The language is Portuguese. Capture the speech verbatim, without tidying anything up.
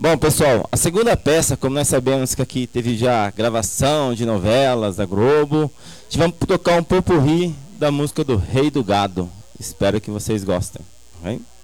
Bom, pessoal, a segunda peça, como nós sabemos que aqui teve já gravação de novelas da Globo, a gente vai tocar um popurrí da música do Rei do Gado. Espero que vocês gostem. Tá bem?